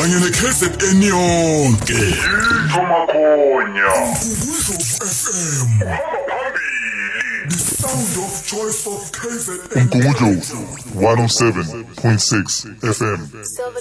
kanye ne-KZN yonke. Thomakhonya. Umgungundlovu FM. The sound of choice of KZN. Umgungundlovu 107.6 FM.